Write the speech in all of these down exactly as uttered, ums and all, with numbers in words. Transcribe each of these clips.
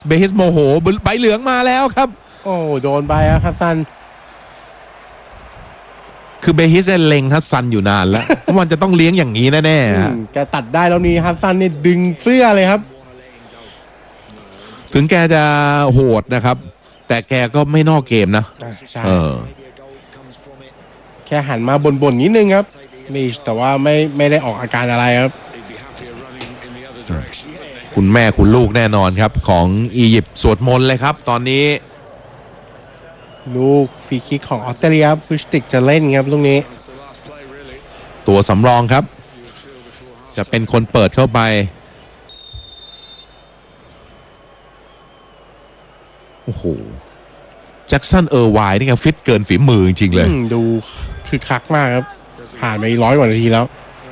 เบฮิสโมโหใบเหลืองมาแล้วครับโอ้โดนไปครับฮัสซันคือเบฮิสเล็งฮัสซันอยู่นานแล้วเพราะมันจะต้องเลี้ยงอย่างนี้แน่ๆแกตัดได้แล้วนี่ฮัสซันนี่ดึงเสื้อเลยครับถึงแกจะโหดนะครับแต่แกก็ไม่นอกเกมนะใช่แค่หันมาบ่นๆนิดนึงครับมีแต่ว่าไม่ไม่ได้ออกอาการอะไรครับคุณแม่คุณลูกแน่นอนครับของอียิปต์สวดมนต์เลยครับตอนนี้ลูกฟรีคิกของออสเตรเลียฟูสติกจะเล่นครับตรงนี้ตัวสำรองครับจะเป็นคนเปิดเข้าไปโอ้โหแจ็คสันเออร์ไวน์นี่ครับฟิตเกินฝีมือจริงๆเลยดูคือคักมากครับผ่านไปร้อยกว่านาทีแล้ว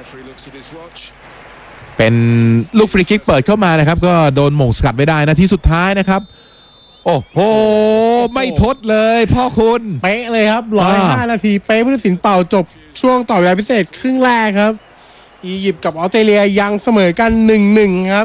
เป็นลูกฟรีคิกเปิดเข้ามานะครับก็โดนหม่งสกัดไม่ได้นาทีสุดท้ายนะครับโอ้โหไม่ทดเลยพ่อคุณเป๊ะเลยครับร้อยห้านาทีเป๊ะผู้ตัดสินเป่าจบช่วงต่อเวลาพิเศษครึ่งแรกครับอียิปต์กับออสเตรเลียยังเสมอกัน หนึ่งหนึ่ง ครับ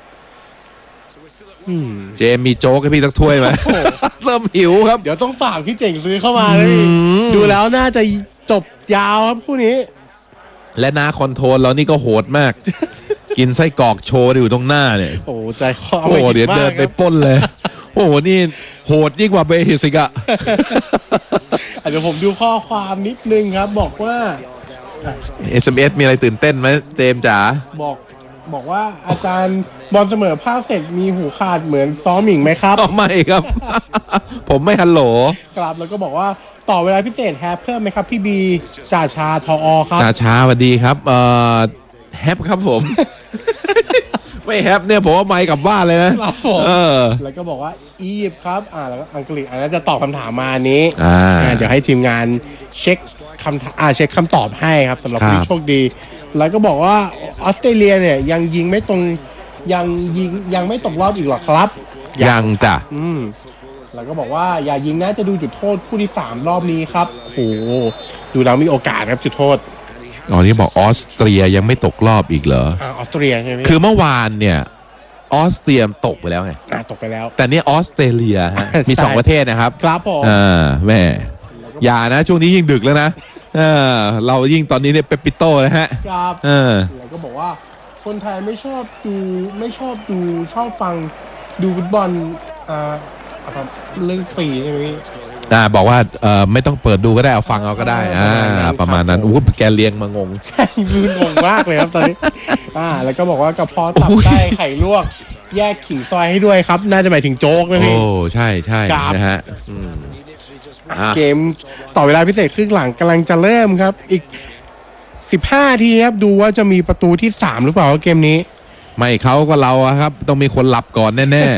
เจมมีโจ๊กให้พี่สักถ้วยไหมเริ่มหิวครับเดี๋ยวต้องฝากพี่เจ๋งซื้อเข้ามาเลยดูแล้วน่าจะจบยาวครับคู่นี้และนาคอนโทรลเรานี่ก็โหดมากกินไส้กรอกโชว์อยู่ตรงหน้าเนี่ยโอ้ใจคอโอ้เดี๋ยวเดินไปป้นเลยโอ้โหนี่โหดยิ่งกว่าเบฮิสิกะเดี๋ยวผมดูข้อความนิดนึงครับบอกว่าเอส เอ็ม เอส มีอะไรตื่นเต้นไหมเจมจ๋าบอกบอกว่าอาจารย์บอลเสมอภาคเสร็จมีหูขาดเหมือนซ้อมหมิงไหมครับไม่ครับผมไม่ฮัลโหลครับแล้วก็บอกว่าต่อเวลาพิเศษแฮปเพิ่มไหมครับพี่บีจ่าชาทอครับจ่าชาสวัสดีครับเอ่อแฮปครับผมไม่แฮปเนี่ยผมว่าไม่กลับบ้านเลยนะครับผมแล้วก็บอกว่าอียิปต์ครับอ่าแล้วก็อังกฤษอันนั้นจะตอบคำถามมานี้อ่าเดี๋ยวให้ทีมงานเช็คคำอ่าเช็คคำตอบให้ครับสำหรับผู้โชคดีแล้วก็บอกว่าออสเตรเลียเนี่ยยังยิงไม่ตรงยังยิงยังไม่ตกรอบอีกหรอครับยังจ้ะอืมแล้วก็บอกว่าอย่ายิงนะจะดูจุดโทษคู่ที่สามรอบนี้ครับโอ้ดูแล้วมีโอกาสครับจุดโทษอ๋อนี่บอกออสเตรียยังไม่ตกรอบอีกเหรอออสเตรียใช่ไหมคือเมื่อวานเนี่ยออสเตรียตกไปแล้วไงตกไปแล้วแต่นี่ออสเตรเลียฮะมีสองประเทศนะครับครับผมอ่าแม่อย่านะช่วงนี้ยิ่งดึกแล้วนะเออเรายิ่งตอนนี้เนี่ยเปปิโต้นะฮะครับเออแล้วก็บอกว่าคนไทยไม่ชอบดูไม่ชอบดูชอบฟังดูฟุตบอลอ่าเรื่องฟรีใช่ไหมอ่าบอกว่าเอ่อไม่ต้องเปิดดูก็ได้เอาฟังเอาก็ได้อ่าประมาณนั้นอู้แกเลี้ยงมางงใช่มืองงมากเลยครับตอนนี้อ่าแล้วก็บอกว่ากระเพาะตับไส้ไข่ลวกแยกขิงซอยให้ด้วยครับน่าจะหมายถึงโจ๊กนะพี่โอ้ใช่ใช่นะฮะเกมต่อเวลาพิเศษครึ่งหลังกำลังจะเริ่มครับอีกสิบห้าทีครับดูว่าจะมีประตูที่สามหรือเปล่าเกมนี้ไม่เขาก็เราครับต้องมีคนหลับก่อนแน่ๆ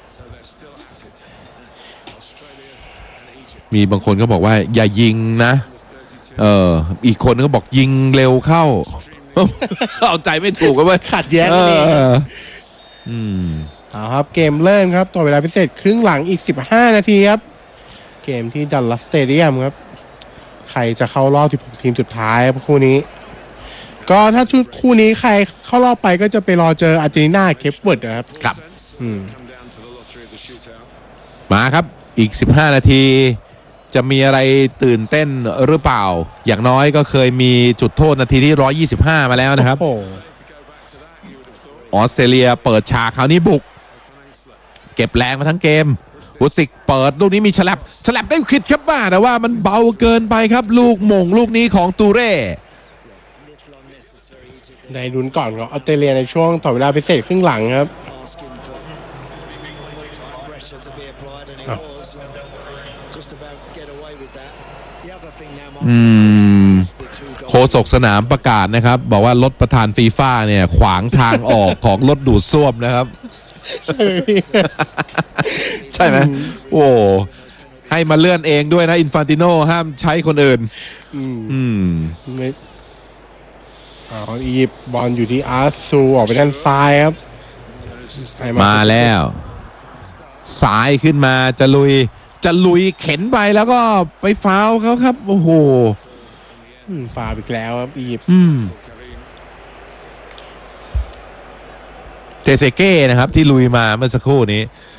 มีบางคนก็บอกว่าอย่ายิงนะเอออีกคนก็บอกยิงเร็วเข้าเอาใจไม่ถูกก็ว่าขัดแย้งกันเองอืมเอาครับเกมเริ่มครับต่อเวลาพิเศษครึ่งหลังอีกสิบห้านาทีครับเกมที่ดัลลัสสเตเดียมครับใครจะเข้ารอบสิบหกทีมสุดท้ายคู่นี้ก็ถ้าชุดคู่นี้ใครเข้ารอบไปก็จะไปรอเจออาร์เจนตินาเคปเวิร์ดนะครับครับมาครับอีกสิบห้านาทีจะมีอะไรตื่นเต้นหรือเปล่าอย่างน้อยก็เคยมีจุดโทษนาทีที่หนึ่งร้อยยี่สิบห้ามาแล้วนะครับออสเตรเลียเปิดฉากคราวนี้บุกเก็บแรงมาทั้งเกมวุสิกเปิดลูกนี้มีฉลับฉลับได้ขิดครับบ้าแต่ว่ามันเบาเกินไปครับลูกหม่งลูกนี้ของตูเร่ในลุ้นก่อนของออสเตรเลียในช่วงต่อเวลาพิเศษครึ่งหลังครับอืมโฆษกสนามประกาศนะครับบอกว่ารถประธานฟีฟ่าเนี่ยขวางทางออกของรถดูดซ่วมนะครับใช่ใช่ไหมโอ้ให้มาเลื่อนเองด้วยนะอินฟานติโนห้ามใช้คนอื่นอืมไม่อ๋ออียิปต์บอลอยู่ที่อาร์ซูออกไปด้านซ้ายครับมาแล้วสายขึ้นมาจะลุยจะลุยเข็นไปแล้วก็ไปฟาวเขาครับโอ้โหฟาวอีกแล้วครับอียิปต์เทเซเก้นะครับที่ลุยมาเมื่อสักครู่นี้